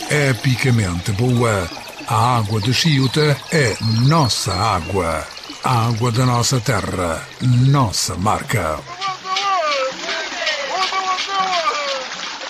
epicamente boa. A água de Chiuta é nossa água. A água da nossa terra, nossa marca.